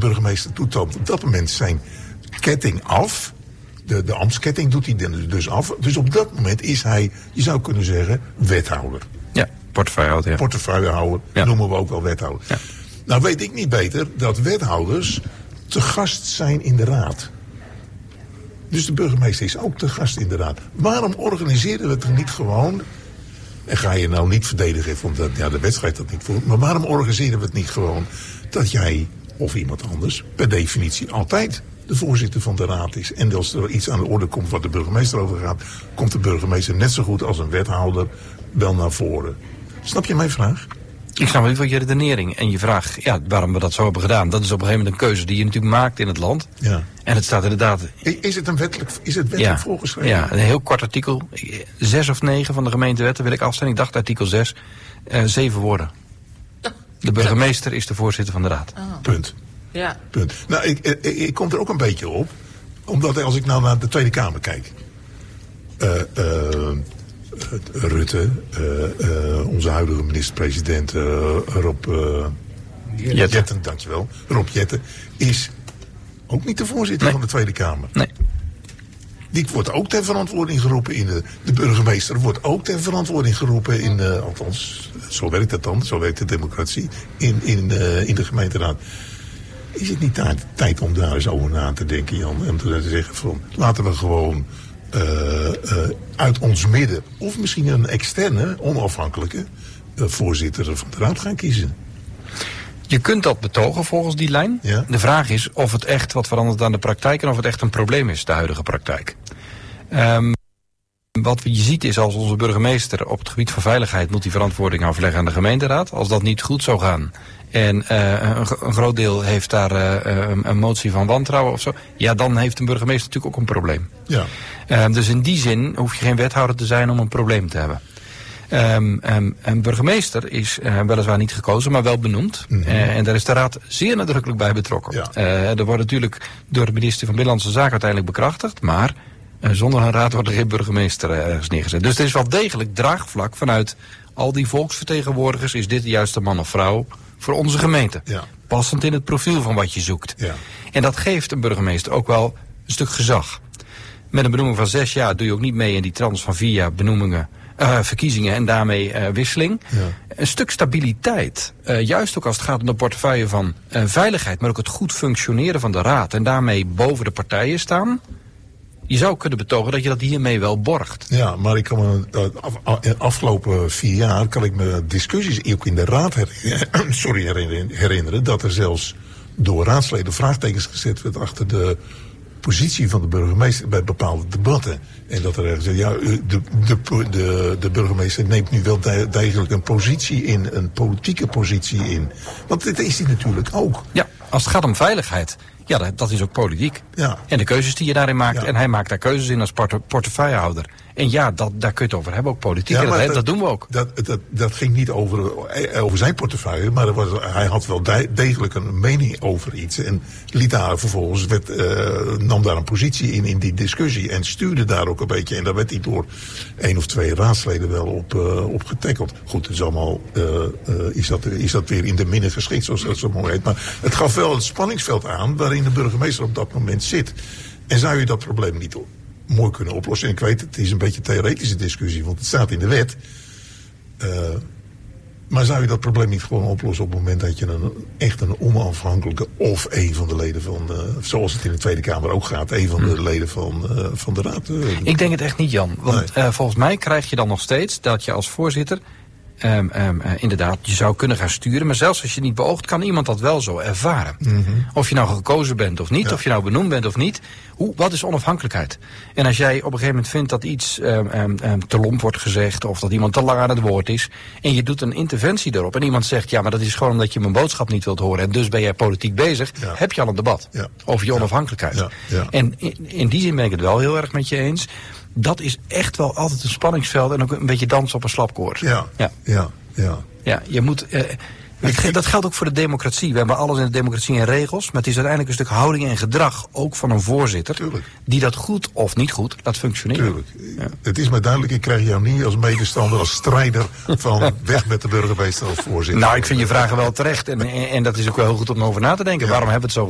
burgemeester doet op dat moment zijn ketting af. De ambtsketting doet hij dus af. Dus op dat moment is hij, je zou kunnen zeggen, wethouder. Ja, portefeuillehouder. Ja. Portefeuillehouder, noemen we ook wel wethouder. Ja. Nou weet ik niet beter dat wethouders te gast zijn in de raad. Dus de burgemeester is ook te gast in de raad. Waarom organiseren we het er niet gewoon? En ga je nou niet verdedigen, omdat de wedstrijd dat niet voelt. Maar waarom organiseren we het niet gewoon dat jij of iemand anders per definitie altijd de voorzitter van de raad is. En als er iets aan de orde komt wat de burgemeester over gaat, komt de burgemeester net zo goed als een wethouder wel naar voren. Snap je mijn vraag? Ik snap niet van je redenering en je vraag, waarom we dat zo hebben gedaan. Dat is op een gegeven moment een keuze die je natuurlijk maakt in het land. Ja. En het staat inderdaad... Is het wettelijk voorgeschreven? Ja, een heel kort artikel. 6 of 9 van de gemeentewetten wil ik afstaan. Ik dacht artikel 6. 7 woorden. De burgemeester is de voorzitter van de raad. Oh. Punt. Ja. Punt. Nou, ik kom er ook een beetje op. Omdat als ik nou naar de Tweede Kamer kijk. Rutte, onze huidige minister-president Rob Jetten, dankjewel. Rob Jetten is ook niet de voorzitter van de Tweede Kamer. Nee. Die wordt ook ter verantwoording geroepen in de burgemeester wordt ook ter verantwoording geroepen in althans, zo werkt het dan, zo werkt de democratie in de gemeenteraad. Is het niet tijd om daar eens over na te denken, Jan? En te zeggen van, laten we gewoon uit ons midden, of misschien een externe, onafhankelijke voorzitter van de raad gaan kiezen. Je kunt dat betogen volgens die lijn. Ja. De vraag is of het echt wat verandert aan de praktijk en of het echt een probleem is, de huidige praktijk. Wat je ziet is als onze burgemeester op het gebied van veiligheid moet die verantwoording afleggen aan de gemeenteraad. Als dat niet goed zou gaan en een groot deel heeft daar een motie van wantrouwen of zo, ja, dan heeft een burgemeester natuurlijk ook een probleem. Ja. Dus in die zin hoef je geen wethouder te zijn om een probleem te hebben. Een burgemeester is weliswaar niet gekozen, maar wel benoemd. Mm-hmm. En daar is de raad zeer nadrukkelijk bij betrokken. Ja. Er wordt natuurlijk door de minister van Binnenlandse Zaken uiteindelijk bekrachtigd, maar zonder een raad wordt er geen burgemeester ergens neergezet. Dus er is wel degelijk draagvlak vanuit al die volksvertegenwoordigers. Is dit de juiste man of vrouw voor onze gemeente? Ja. Passend in het profiel van wat je zoekt. Ja. En dat geeft een burgemeester ook wel een stuk gezag. Met een benoeming van 6 jaar doe je ook niet mee in die trans van 4 jaar benoemingen. Verkiezingen en daarmee wisseling. Ja. Een stuk stabiliteit. Juist ook als het gaat om de portefeuille van veiligheid, maar ook het goed functioneren van de raad en daarmee boven de partijen staan. Je zou kunnen betogen dat je dat hiermee wel borgt. Ja, maar ik kan me de afgelopen 4 jaar kan ik me discussies ook in de raad herinneren dat er zelfs door raadsleden vraagtekens gezet werd achter de positie van de burgemeester bij bepaalde debatten. En dat er ergens de burgemeester neemt nu wel degelijk een positie in, een politieke positie in. Want dit is hij natuurlijk ook. Ja, als het gaat om veiligheid, ja, dat is ook politiek. Ja. En de keuzes die je daarin maakt, ja. En hij maakt daar keuzes in als portefeuillehouder. En ja, daar kun je het over hebben, ook politiek. Ja, dat doen we ook. Dat ging niet over zijn portefeuille, maar hij had wel degelijk een mening over iets. En liet daar vervolgens, nam daar een positie in die discussie. En stuurde daar ook een beetje. En daar werd hij door 1 of 2 raadsleden wel op getackeld. Goed, het is allemaal, is dat weer in de minne geschikt, zoals dat zo mooi heet. Maar het gaf wel het spanningsveld aan waarin de burgemeester op dat moment zit. En zou je dat probleem niet mooi kunnen oplossen? En ik weet, het is een beetje een theoretische discussie, want het staat in de wet. Maar zou je dat probleem niet gewoon oplossen op het moment dat je echt een onafhankelijke of een van de leden van, zoals het in de Tweede Kamer ook gaat, een van de leden van de raad? Ik denk het echt niet, Jan. Want volgens mij krijg je dan nog steeds dat je als voorzitter inderdaad, je zou kunnen gaan sturen, maar zelfs als je niet beoogt, kan iemand dat wel zo ervaren. Mm-hmm. Of je nou gekozen bent of niet, of je nou benoemd bent of niet, wat is onafhankelijkheid? En als jij op een gegeven moment vindt dat iets te lomp wordt gezegd, of dat iemand te lang aan het woord is, en je doet een interventie erop, en iemand zegt, ja, maar dat is gewoon omdat je mijn boodschap niet wilt horen, en dus ben jij politiek bezig, heb je al een debat over je onafhankelijkheid. Ja. Ja. En in die zin ben ik het wel heel erg met je eens. Dat is echt wel altijd een spanningsveld en ook een beetje dansen op een slapkoord. Ja, je moet. Dat geldt ook voor de democratie. We hebben alles in de democratie in regels, maar het is uiteindelijk een stuk houding en gedrag, ook van een voorzitter, die dat goed of niet goed laat functioneren. Tuurlijk. Ja. Het is maar duidelijk, ik krijg jou niet als medestander, als strijder van weg met de burgemeester als voorzitter. Nou, ik vind je vragen wel terecht en dat is ook wel heel goed om over na te denken. Ja. Waarom hebben we het zo